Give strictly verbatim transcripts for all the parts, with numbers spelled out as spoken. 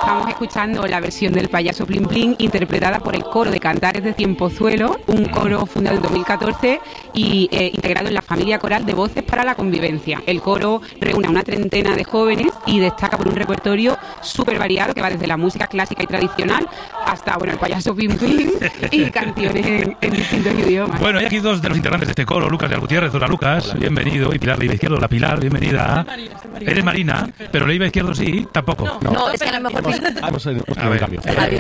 Estamos escuchando la versión del Payaso Plin Plin interpretada por el coro de Cantares de Cienpozuelo, un coro fundado en dos mil catorce y eh, integrado en la familia coral de Voces para la Convivencia. El coro reúne a una treintena de jóvenes y destaca por un repertorio súper variado que va desde la música clásica y tradicional hasta, bueno, el Payaso Plin Plin y canciones en, en distintos idiomas. Bueno, hay aquí dos de los integrantes de este coro, Lucas de Gutiérrez. Hola, Lucas, hola, bienvenido. Y Pilar Leiva Izquierdo. Hola, Pilar, bienvenida. Marina, Marina. Eres Marina, pero Leiva Izquierdo sí, tampoco. No, no, no, es que a lo mejor... Hemos tenido un cambio.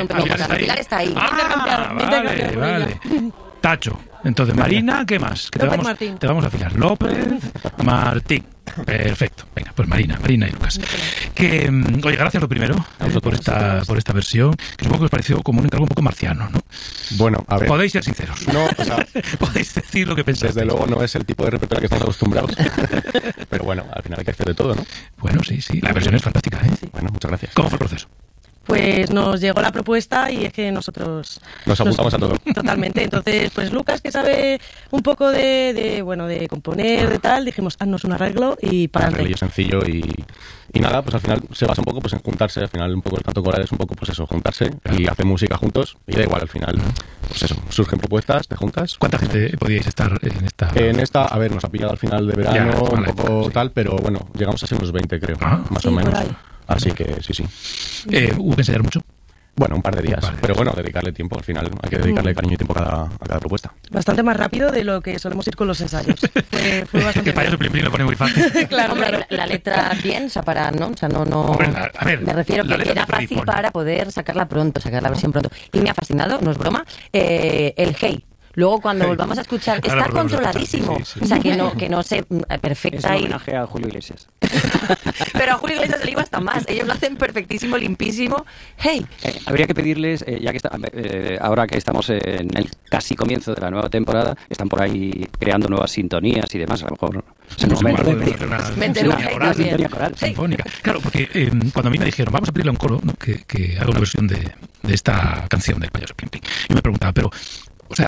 Pilar está ahí. Ah, vale, vale. Tacho. Entonces, Marina, ¿qué más? Que te, López vamos, Martín. te vamos a afilar. López Martín. Perfecto. Venga, pues Marina, Marina y Lucas. Que, oye, gracias lo primero eh, por esta por esta versión, que supongo que os pareció como un encargo un poco marciano, ¿no? Bueno, a ver. Podéis ser sinceros. No, o sea, podéis decir lo que pensáis. Desde luego no es el tipo de repertorio que estamos acostumbrados. Pero bueno, al final hay que hacer de todo, ¿no? Bueno, sí, sí. La versión es fantástica, ¿eh? Sí. Bueno, muchas gracias. ¿Cómo fue el proceso? Pues nos llegó la propuesta y es que nosotros... Nos apuntamos nos, a todo. Totalmente. Entonces, pues Lucas, que sabe un poco de, de bueno, de componer, de tal, dijimos, haznos un arreglo y para Un arreglo sencillo y, y nada, pues al final se basa un poco pues en juntarse. Al final un poco el canto coral es un poco pues eso, juntarse y hacer música juntos. Y da igual, al final, pues eso, surgen propuestas, te juntas. ¿Cuánta gente podíais estar en esta...? En esta, a ver, nos ha pillado al final de verano, ya, un vale, poco sí. tal, pero bueno, llegamos a ser unos veinte, creo, Ah, más sí, o menos. por ahí. Así que sí, sí. Eh, ¿Hubo que ensayar mucho? Bueno, un par de días, Vale. pero bueno, dedicarle tiempo al final, hay que dedicarle cariño y tiempo a cada, a cada propuesta. Bastante más rápido de lo que solemos ir con los ensayos. Fue, fue bastante El Payaso Plin Plin lo pone muy fácil. claro, Hombre, claro. la, la letra bien, o sea, para, ¿no? O sea, no, no... Hombre, la- a ver, me refiero la que letra era te fácil dispone. para poder sacarla pronto, sacar la versión pronto. Y me ha fascinado, no es broma, eh, el hey. Luego cuando volvamos a escuchar, Ahora está volvemos a escuchar, controladísimo. sí, sí, sí. O sea, que no, que no se eh, Es perfecta un y... homenaje a Julio Iglesias. Pero a Julio Iglesias se le iba hasta más. Ellos lo hacen perfectísimo, limpísimo. Hey. Eh, habría que pedirles, eh, ya que está, eh, ahora que estamos en el casi comienzo de la nueva temporada, están por ahí creando nuevas sintonías y demás. A lo mejor es el Pues momento igual de podemos pedir. hacer una Meter sinfonía un hey coral, también. Sinfonía coral. Hey. sinfónica. Claro, porque eh, cuando a mí me dijeron, vamos a pedirle a un coro, ¿no? que, que haga una versión de, de esta canción del Payaso Plin Plin. Yo me preguntaba, pero